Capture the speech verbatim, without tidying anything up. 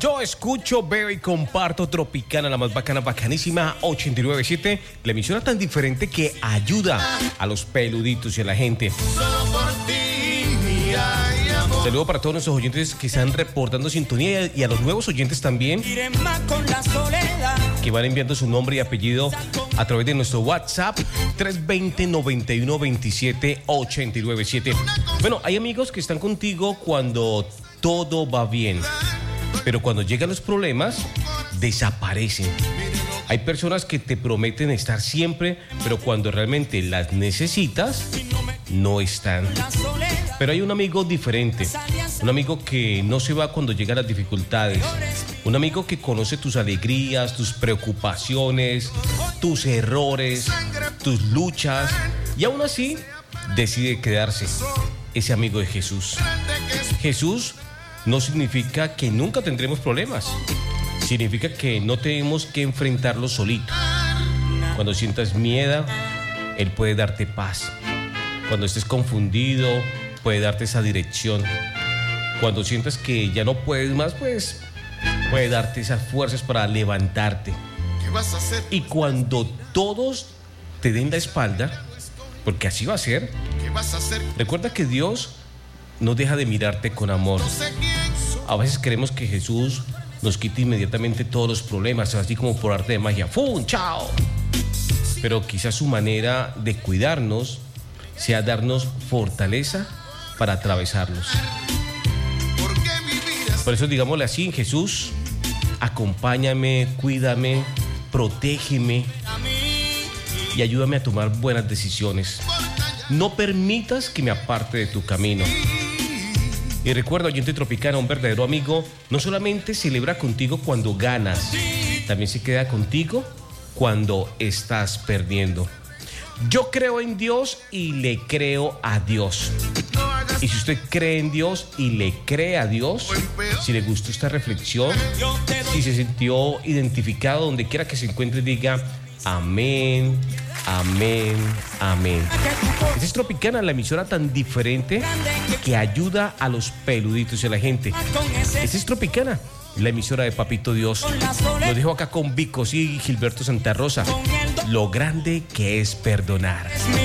Yo escucho, veo y comparto Tropicana, la más bacana, bacanísima, ochenta y nueve punto siete, la emisora tan diferente que ayuda a los peluditos y a la gente. Saludo para todos nuestros oyentes que están reportando sintonía y a los nuevos oyentes también que van enviando su nombre y apellido a través de nuestro WhatsApp tres dos cero, noventa y uno, veintisiete, ochenta y nueve siete. Bueno, hay amigos que están contigo cuando todo va bien, pero cuando llegan los problemas desaparecen. Hay personas que te prometen estar siempre, pero cuando realmente las necesitas no están. Pero hay un amigo diferente, un amigo que no se va cuando llegan las dificultades, un amigo que conoce tus alegrías, tus preocupaciones, tus errores, tus luchas, y aún así decide quedarse. Ese amigo de Jesús. Jesús no significa que nunca tendremos problemas, significa que no tenemos que enfrentarlos solitos. Cuando sientas miedo, Él puede darte paz. Cuando estés confundido, puede darte esa dirección. Cuando sientas que ya no puedes más, pues puede darte esas fuerzas para levantarte. ¿Qué vas a hacer? Y cuando todos te den la espalda, porque así va a ser, ¿qué vas a hacer? Recuerda que Dios no deja de mirarte con amor. A veces queremos que Jesús nos quite inmediatamente todos los problemas, así como por arte de magia. ¡Fum! ¡Chao! Pero quizás su manera de cuidarnos sea darnos fortaleza para atravesarlos. Por eso digámosle así: Jesús, acompáñame, cuídame, protégeme y ayúdame a tomar buenas decisiones. No permitas que me aparte de tu camino. Y recuerda, oyente Tropicana, un verdadero amigo no solamente celebra contigo cuando ganas, también se queda contigo cuando estás perdiendo. Yo creo en Dios y le creo a Dios. Y si usted cree en Dios y le cree a Dios, si le gustó esta reflexión, si se sintió identificado, donde quiera que se encuentre, diga amén, amén, amén. Esta es Tropicana, la emisora tan diferente que ayuda a los peluditos y a la gente. Esta es Tropicana, la emisora de Papito Dios. Lo dejo acá con Vico y Gilberto Santa Rosa. Lo grande que es perdonar.